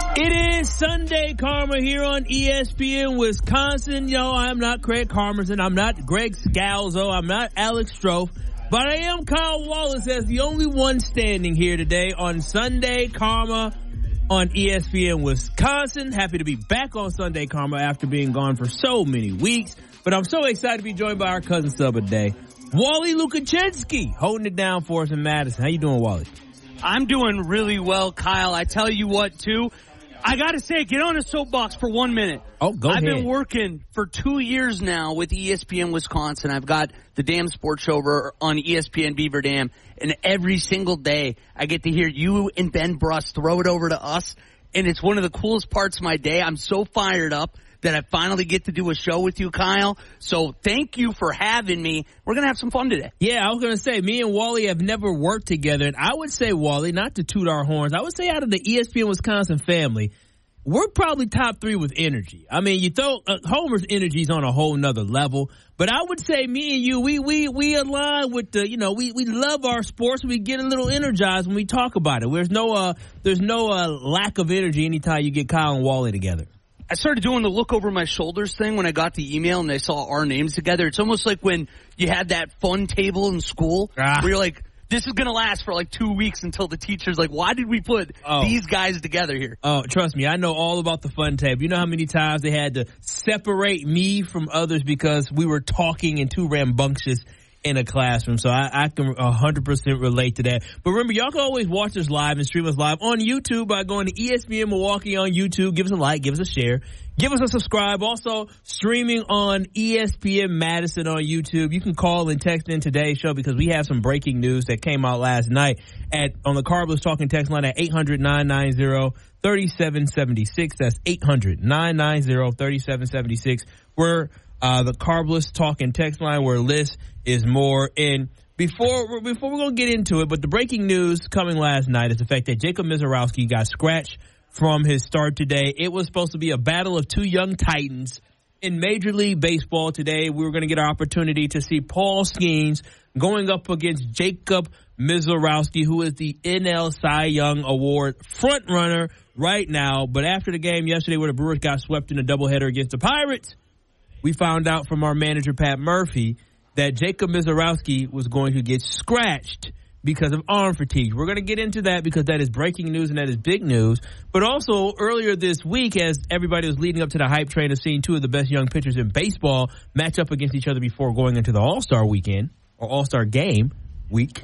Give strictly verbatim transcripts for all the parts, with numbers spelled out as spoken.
It is Sunday Karma here on E S P N Wisconsin. Yo, I'm not Craig Karmerson. I'm not Greg Scalzo. I'm not Alex Strofe. But I am Kyle Wallace as the only one standing here today on Sunday Karma on E S P N Wisconsin. Happy to be back on Sunday Karma after being gone for so many weeks. But I'm so excited to be joined by our cousin sub of the day, Wally Lukachenski, holding it down for us in Madison. How you doing, Wally? I'm doing really well, Kyle. I tell you what, too. I got to say, get on a soapbox for one minute. Oh, go I've ahead. been working for two years now with E S P N Wisconsin. I've got the Dam Sports Show over on E S P N Beaver Dam, and every single day I get to hear you and Ben Bruss throw it over to us, and it's one of the coolest parts of my day. I'm so fired up that I finally get to do a show with you, Kyle. So thank you for having me. We're going to have some fun today. Yeah, I was going to say, me and Wally have never worked together. And I would say, Wally, not to toot our horns, I would say out of the E S P N Wisconsin family, we're probably top three with energy. I mean, you throw uh, Homer's energy is on a whole nother level. But I would say me and you, we we we align with the, you know, we, we love our sports. We get a little energized when we talk about it. There's no, uh, there's no uh, lack of energy anytime you get Kyle and Wally together. I started doing the look over my shoulders thing when I got the email and I saw our names together. It's almost like when you had that fun table in school ah. where you're like, this is going to last for like two weeks until the teacher's like, why did we put oh. these guys together here? Oh, trust me, I know all about the fun table. You know how many times they had to separate me from others because we were talking and too rambunctious in a classroom. So I, I can one hundred percent relate to that. But remember, y'all can always watch us live and stream us live on YouTube by going to E S P N Milwaukee on YouTube. Give us a like, give us a share, give us a subscribe. Also streaming on E S P N Madison on YouTube. You can call and text in today's show because we have some breaking news that came out last night at on the Carbless Talking text line at eight hundred, nine nine zero, three seven seven six. That's eight hundred, nine nine zero, three seven seven six. We're Uh, the Carbless Talking text line where Liz is more in. Before, before we're going to get into it, but the breaking news coming last night is the fact that Jacob Misiorowski got scratched from his start today. It was supposed to be a battle of two young titans in Major League Baseball today. We were going to get our opportunity to see Paul Skeens going up against Jacob Misiorowski, who is the N L Cy Young Award front runner right now. But after the game yesterday where the Brewers got swept in a doubleheader against the Pirates, we found out from our manager, Pat Murphy, that Jacob Misiorowski was going to get scratched because of arm fatigue. We're going to get into that because that is breaking news and that is big news. But also, earlier this week, as everybody was leading up to the hype train of seeing two of the best young pitchers in baseball match up against each other before going into the All-Star weekend, or All-Star game week,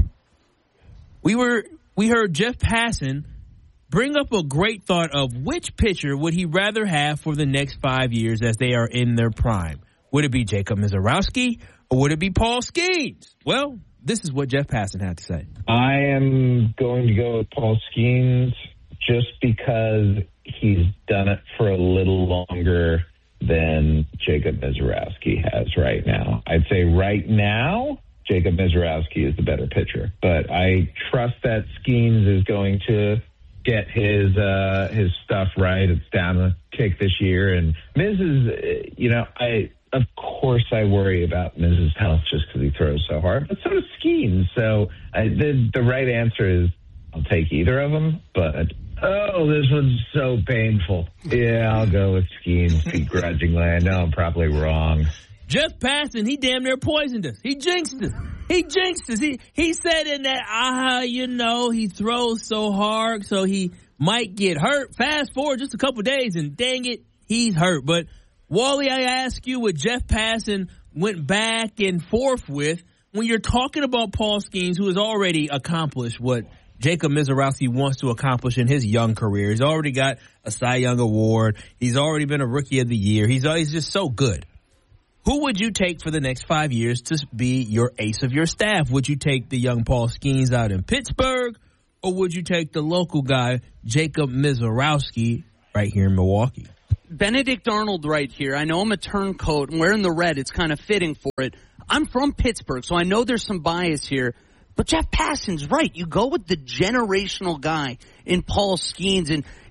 we were we heard Jeff Passan bring up a great thought of which pitcher would he rather have for the next five years as they are in their prime. Would it be Jacob Misiorowski or would it be Paul Skeens? Well, this is what Jeff Passan had to say. I am going to go with Paul Skeens just because he's done it for a little longer than Jacob Misiorowski has right now. I'd say right now, Jacob Misiorowski is the better pitcher. But I trust that Skeens is going to get his uh, his stuff right. It's down the kick this year. And Miz is, you know, I of course I worry about Miz's health just because he throws so hard, but so does Skeens. So I, the, the right answer is I'll take either of them, but oh, this one's so painful. Yeah, I'll go with Skeens begrudgingly. I know I'm probably wrong. Jeff Passan, he damn near poisoned us. He jinxed us. He jinxed us. He, he said in that, ah, you know, he throws so hard, so he might get hurt. Fast forward just a couple days, and dang it, he's hurt. But, Wally, I ask you what Jeff Passan went back and forth with when you're talking about Paul Skeens, who has already accomplished what Jacob Misiorowski wants to accomplish in his young career. He's already got a Cy Young Award. He's already been a Rookie of the Year. He's, he's just so good. Who would you take for the next five years to be your ace of your staff? Would you take the young Paul Skeens out in Pittsburgh, or would you take the local guy, Jacob Misiorowski, right here in Milwaukee? Benedict Arnold right here. I know I'm a turncoat, and wearing the red, it's kind of fitting for it. I'm from Pittsburgh, so I know there's some bias here. But Jeff Passan's right. You go with the generational guy in Paul Skeens, and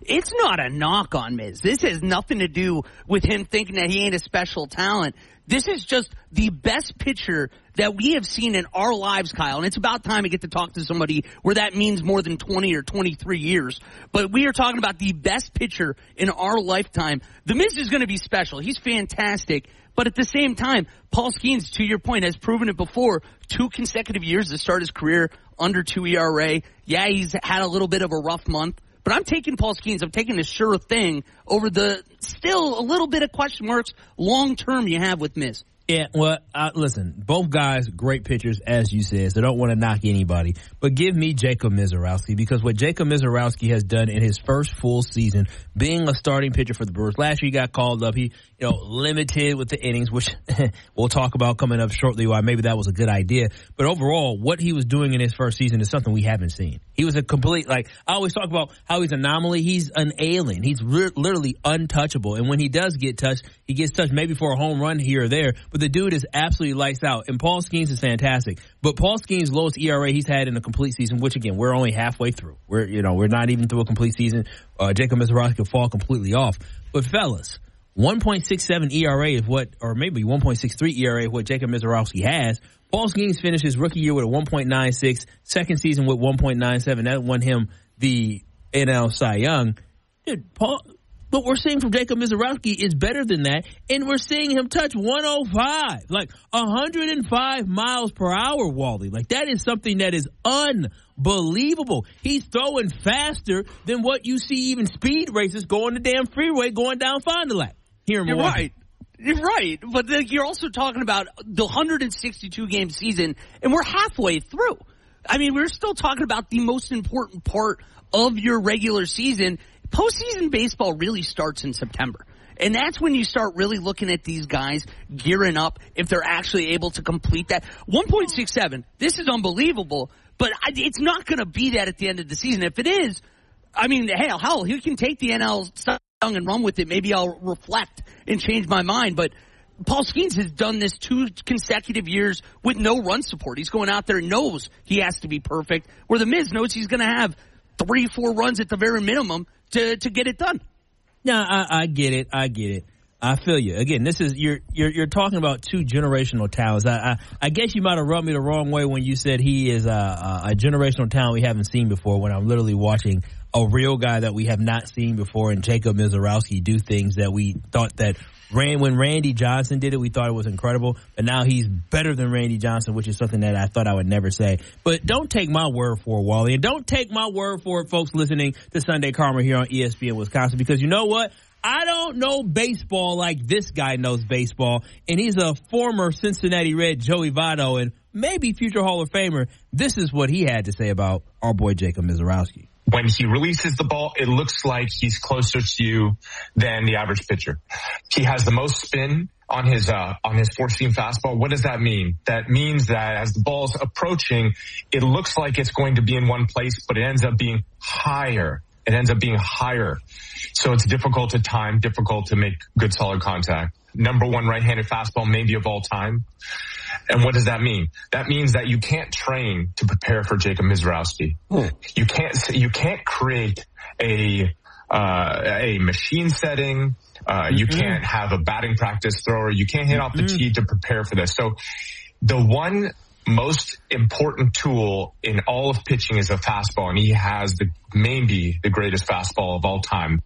It's not a knock on Miz. This has nothing to do with him thinking that he ain't a special talent. This is just the best pitcher that we have seen in our lives, Kyle. And it's about time I get to talk to somebody where that means more than twenty or twenty-three years. But we are talking about the best pitcher in our lifetime. The Miz is going to be special. He's fantastic. But at the same time, Paul Skeens, to your point, has proven it before. Two consecutive years to start his career under two E R A. Yeah, he's had a little bit of a rough month. But I'm taking Paul Skeens. I'm taking the sure thing over the still a little bit of question marks long-term you have with Miz. Yeah, well, uh, listen, both guys, great pitchers, as you said, so don't want to knock anybody. But give me Jacob Misiorowski, because what Jacob Misiorowski has done in his first full season, being a starting pitcher for the Brewers. Last year he got called up. He, you know, limited with the innings, which we'll talk about coming up shortly, why maybe that was a good idea. But overall, what he was doing in his first season is something we haven't seen. He was a complete, like, I always talk about how he's an anomaly. He's an alien. He's re- literally untouchable. And when he does get touched, he gets touched maybe for a home run here or there. But the dude is absolutely lights out. And Paul Skeens is fantastic. But Paul Skeens' lowest E R A he's had in a complete season, which, again, we're only halfway through. We're, you know, we're not even through a complete season. Uh, Jacob Misiorowski could fall completely off. But, fellas, one point six seven E R A is what, or maybe one point six three E R A is what Jacob Misiorowski has. Paul Skeens finished his rookie year with a one point nine six, second season with one point nine seven. That won him the N L Cy Young. Dude, Paul, what we're seeing from Jacob Misiorowski is better than that, and we're seeing him touch one oh five, like one hundred five miles per hour, Wally. Like, that is something that is unbelievable. He's throwing faster than what you see even speed racers going the damn freeway going down Fond du Lac here in You're Milwaukee. right. You're right, but the, you're also talking about the one hundred sixty-two game season, and we're halfway through. I mean, we're still talking about the most important part of your regular season. Postseason baseball really starts in September, and that's when you start really looking at these guys gearing up if they're actually able to complete that. one point six seven, this is unbelievable, but I, it's not going to be that at the end of the season. If it is, I mean, hell, hell, he can take the N L stuff and run with it. Maybe I'll reflect and change my mind. But Paul Skeens has done this two consecutive years with no run support. He's going out there and knows he has to be perfect, where the Miz knows he's going to have three, four runs at the very minimum to, to get it done. No, I, I get it. I get it. I feel you. Again, this is you're you're you're talking about two generational talents. I I, I guess you might have rubbed me the wrong way when you said he is a, a, a generational talent we haven't seen before. When I'm literally watching a real guy that we have not seen before, and Jacob Misiorowski do things that we thought that ran when Randy Johnson did it, we thought it was incredible. But now he's better than Randy Johnson, which is something that I thought I would never say. But don't take my word for it, Wally, and don't take my word for it, folks listening to Sunday Karma here on E S P N Wisconsin, because you know what? I don't know baseball like this guy knows baseball, and he's a former Cincinnati Red, Joey Votto, and maybe future Hall of Famer. This is what he had to say about our boy Jacob Misiorowski. When he releases the ball, it looks like he's closer to you than the average pitcher. He has the most spin on his uh, on his four-seam fastball. What does that mean? That means that as the ball's approaching, it looks like it's going to be in one place, but it ends up being higher. It ends up being higher. So it's difficult to time, difficult to make good solid contact. Number one right-handed fastball maybe of all time. And what does that mean? That means that you can't train to prepare for Jacob Misiorowski. Hmm. You can't, you can't create a, uh, a machine setting. Uh, mm-hmm. You can't have a batting practice thrower. You can't hit mm-hmm. off the tee to prepare for this. So the one most important tool in all of pitching is a fastball, and he has the maybe the greatest fastball of all time.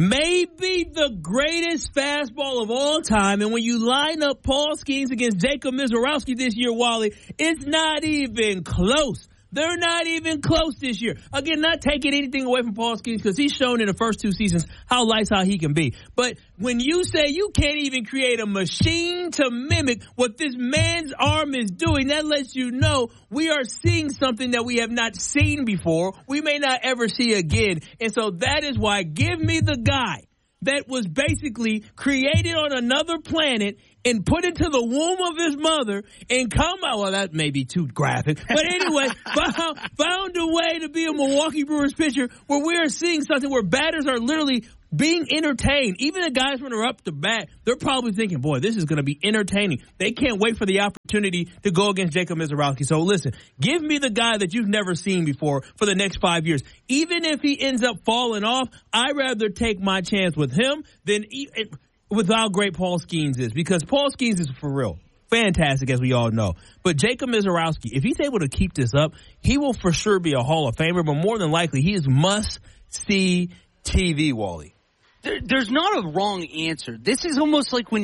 Maybe the greatest fastball of all time. And when you line up Paul Skeens against Jacob Misiorowski this year, Wally, it's not even close. They're not even close this year. Again, not taking anything away from Paul Skeens, because he's shown in the first two seasons how lights out he can be. But when you say you can't even create a machine to mimic what this man's arm is doing, that lets you know we are seeing something that we have not seen before. We may not ever see again. And so that is why, give me the guy that was basically created on another planet and put into the womb of his mother and come out. Well, that may be too graphic. But anyway, found, found a way to be a Milwaukee Brewers pitcher where we are seeing something where batters are literally being entertained. Even the guys when they're up the bat, they're probably thinking, boy, this is going to be entertaining. They can't wait for the opportunity to go against Jacob Misiorowski. So listen, give me the guy that you've never seen before for the next five years. Even if he ends up falling off, I'd rather take my chance with him than with how great Paul Skeens is, because Paul Skeens is for real. Fantastic, as we all know. But Jacob Misiorowski, if he's able to keep this up, he will for sure be a Hall of Famer, but more than likely, he is must-see T V, Wally. There, there's not a wrong answer. This is almost like when you